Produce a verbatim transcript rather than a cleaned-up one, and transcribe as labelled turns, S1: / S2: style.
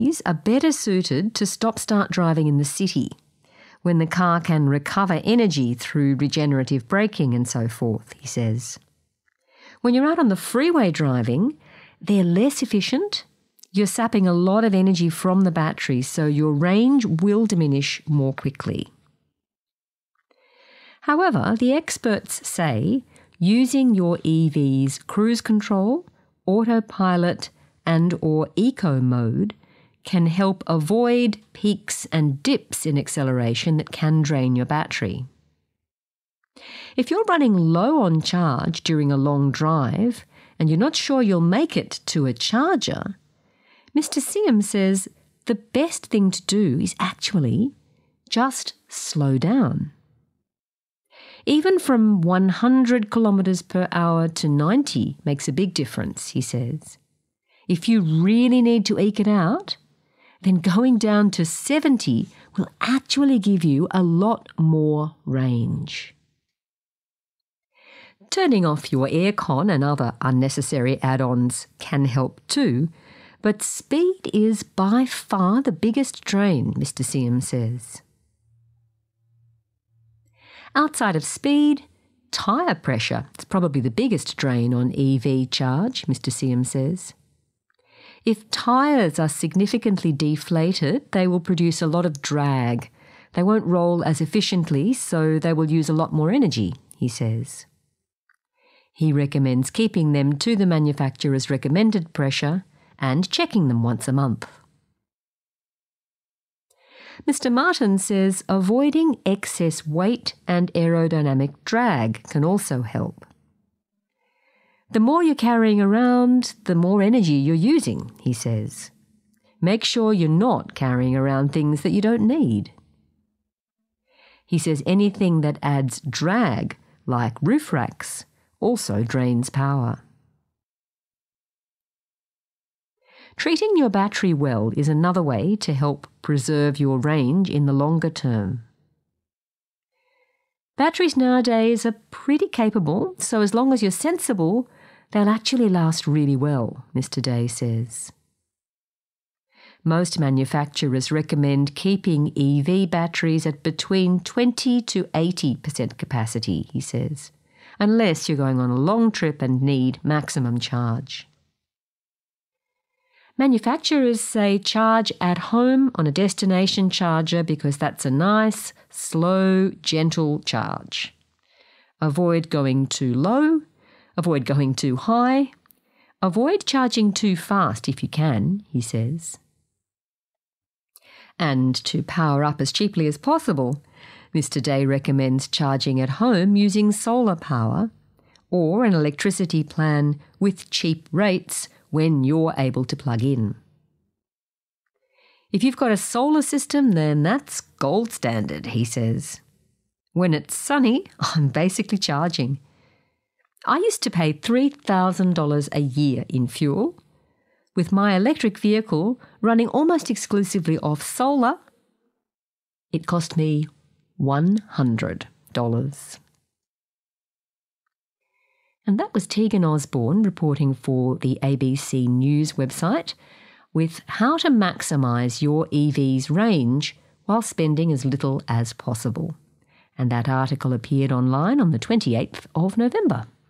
S1: These are better suited to stop-start driving in the city, when the car can recover energy through regenerative braking and so forth, he says. When you're out on the freeway driving, they're less efficient. You're sapping a lot of energy from the battery, so your range will diminish more quickly. However, the experts say using your E V's cruise control, autopilot and or eco mode can help avoid peaks and dips in acceleration that can drain your battery. If you're running low on charge during a long drive and you're not sure you'll make it to a charger, Mister Siam says the best thing to do is actually just slow down. Even from one hundred kilometres per hour to ninety makes a big difference, he says. If you really need to eke it out, then going down to seventy will actually give you a lot more range. Turning off your aircon and other unnecessary add-ons can help too, but speed is by far the biggest drain, Mister Siam says. Outside of speed, tyre pressure is probably the biggest drain on E V charge, Mister Siam says. If tyres are significantly deflated, they will produce a lot of drag. They won't roll as efficiently, so they will use a lot more energy, he says. He recommends keeping them to the manufacturer's recommended pressure and checking them once a month. Mister Martin says avoiding excess weight and aerodynamic drag can also help. The more you're carrying around, the more energy you're using, he says. Make sure you're not carrying around things that you don't need. He says anything that adds drag, like roof racks, also drains power. Treating your battery well is another way to help preserve your range in the longer term. Batteries nowadays are pretty capable, so as long as you're sensible, they'll actually last really well, Mister Day says. Most manufacturers recommend keeping E V batteries at between twenty to eighty percent capacity, he says, unless you're going on a long trip and need maximum charge. Manufacturers say charge at home on a destination charger because that's a nice, slow, gentle charge. Avoid going too low, avoid going too high, avoid charging too fast if you can, he says. And to power up as cheaply as possible, Mister Day recommends charging at home using solar power or an electricity plan with cheap rates when you're able to plug in. If you've got a solar system, then that's gold standard, he says. When it's sunny, I'm basically charging. I used to pay three thousand dollars a year in fuel. With my electric vehicle running almost exclusively off solar, it cost me one hundred dollars. And that was Tegan Osborne reporting for the A B C News website with how to maximise your E V's range while spending as little as possible. And that article appeared online on the twenty-eighth of November.